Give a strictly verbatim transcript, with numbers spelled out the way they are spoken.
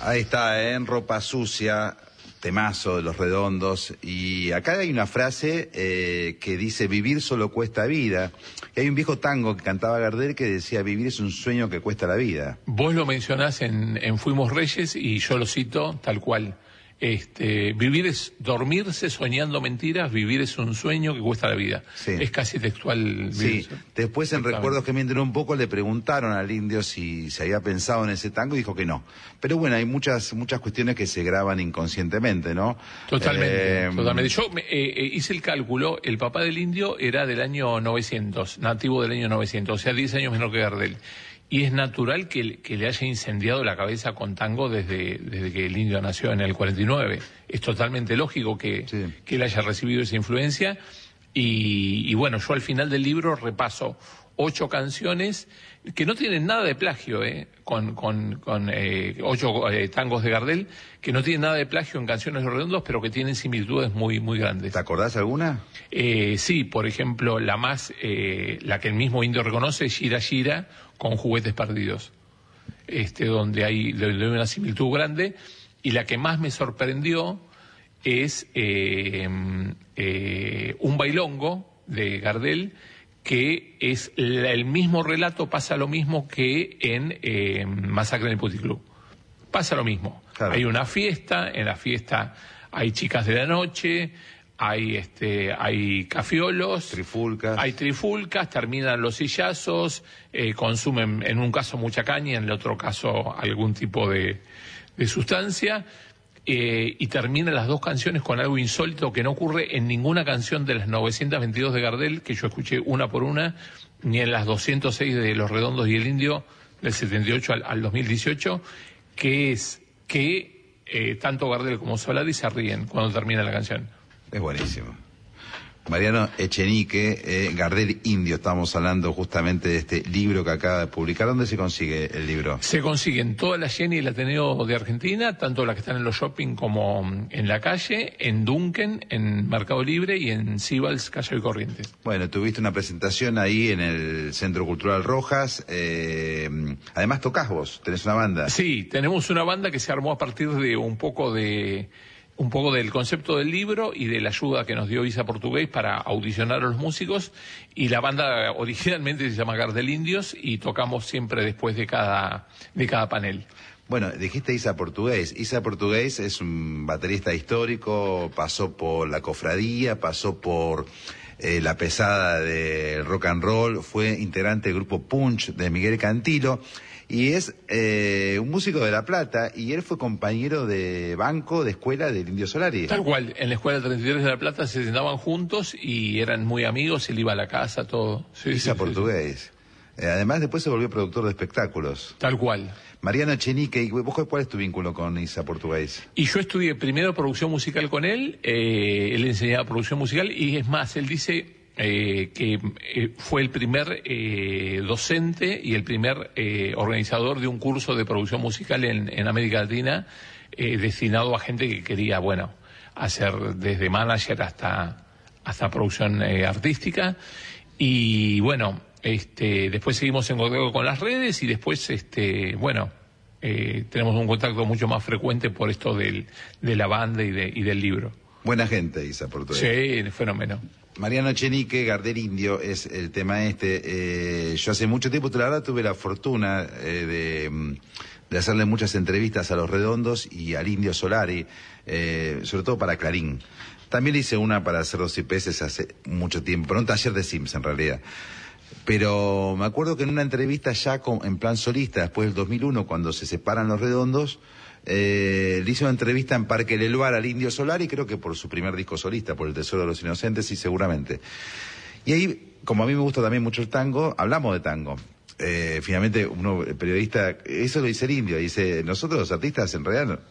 Ahí está, ¿eh? En Ropa Sucia, temazo de Los Redondos. Y acá hay una frase eh, que dice: vivir solo cuesta vida. Y hay un viejo tango que cantaba Gardel que decía: vivir es un sueño que cuesta la vida. Vos lo mencionás en, en Fuimos Reyes y yo lo cito tal cual. Este, vivir es dormirse soñando mentiras, vivir es un sueño que cuesta la vida. Sí. Es casi textual. Sí. Después, en Recuerdos que mienten un poco, le preguntaron al Indio si se había pensado en ese tango y dijo que no. Pero bueno, hay muchas muchas cuestiones que se graban inconscientemente, ¿no? Totalmente, eh, totalmente. Yo me, eh, hice el cálculo, el papá del Indio era del año novecientos, nativo del año novecientos, o sea, diez años menor que Gardel. Y es natural que, que le haya incendiado la cabeza con tango desde, desde que el Indio nació en el cuarenta y nueve. Es totalmente lógico que, sí. que él haya recibido esa influencia. Y, y bueno, yo al final del libro repaso ocho canciones que no tienen nada de plagio, ¿eh? con, con, con eh, ocho eh, tangos de Gardel, que no tienen nada de plagio en canciones de Los Redondos, pero que tienen similitudes muy, muy grandes. ¿Te acordás alguna? Eh, sí, por ejemplo, la más, eh, la que el mismo Indio reconoce es Gira Gira, con Juguetes Perdidos, este, donde hay, donde hay una similitud grande, y la que más me sorprendió es eh, eh, Un Bailongo, de Gardel, que es la, el mismo relato, pasa lo mismo que en eh, Masacre en el Puticlub. Pasa lo mismo. Claro. Hay una fiesta, en la fiesta hay chicas de la noche, hay este, hay cafiolos, trifulcas, hay trifulcas, terminan los sillazos, eh, consumen en un caso mucha caña, en el otro caso algún tipo de, de sustancia. Eh, y terminan las dos canciones con algo insólito que no ocurre en ninguna canción de las novecientas veintidós de Gardel, que yo escuché una por una, ni en las doscientos seis de Los Redondos y el Indio, del setenta y ocho al, al dos mil dieciocho, que es que eh, tanto Gardel como Solari se ríen cuando termina la canción. Es buenísimo. Mariano Echenique, eh, Gardel Indio, estamos hablando justamente de este libro que acaba de publicar. ¿Dónde se consigue el libro? Se consigue en toda la Jenny y el Ateneo de Argentina, tanto las que están en los shopping como en la calle, en Duncan, en Mercado Libre y en Sibals, Callao y Corrientes. Bueno, tuviste una presentación ahí en el Centro Cultural Rojas. Eh, además tocás vos, tenés una banda. Sí, tenemos una banda que se armó a partir de un poco de... un poco del concepto del libro y de la ayuda que nos dio Isa Portugués para audicionar a los músicos, y la banda originalmente se llama Gardel Indios y tocamos siempre después de cada, de cada panel. Bueno, dijiste Isa Portugués. Isa Portugués es un baterista histórico, pasó por la cofradía, pasó por eh, la pesada de rock and roll, fue integrante del grupo Punch de Miguel Cantilo. Y es eh, un músico de La Plata, y él fue compañero de banco, de escuela del Indio Solari. Tal cual, en la escuela treinta y tres de La Plata se sentaban juntos y eran muy amigos, él iba a la casa, todo. Sí, Isa sí, Portugués. Sí, sí. Eh, además después se volvió productor de espectáculos. Tal cual. Mariano Echenique, ¿vos cuál es tu vínculo con Isa Portugués? Y yo estudié primero producción musical con él, eh, él enseñaba producción musical, y es más, él dice... Eh, que eh, fue el primer eh, docente y el primer eh, organizador de un curso de producción musical en, en América Latina, eh, destinado a gente que quería, bueno, hacer desde manager hasta, hasta producción eh, artística. Y bueno, este, después seguimos en contacto con las redes y después, este, bueno, eh, tenemos un contacto mucho más frecuente por esto del, de la banda y, de, y del libro. Buena gente, Isa Portugués. Sí, fenómeno. Mariano Echenique, Gardel Indio, es el tema este. Eh, yo hace mucho tiempo, la verdad, tuve la fortuna eh, de, de hacerle muchas entrevistas a Los Redondos y al Indio Solari, eh, sobre todo para Clarín. También hice una para Cerdos y Peces hace mucho tiempo, pero un taller de Sims en realidad. Pero me acuerdo que en una entrevista ya con, en plan solista, después del dos mil uno, cuando se separan Los Redondos, Eh, le hice una entrevista en Parque del Bar al Indio Solari, creo que por su primer disco solista, por El Tesoro de los Inocentes, sí, seguramente. Y ahí, como a mí me gusta también mucho el tango, hablamos de tango. Eh, finalmente, uno, el periodista, eso lo dice el Indio, dice, nosotros los artistas en realidad